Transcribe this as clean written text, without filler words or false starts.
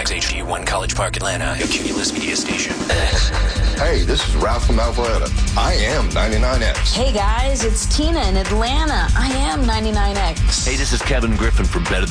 99X HD1 College Park, Atlanta, a Cumulus media station. Hey, this is Ralph from Alpharetta. I am 99X. Hey guys, it's Tina in Atlanta. I am 99X. Hey, this is Kevin Griffin from Better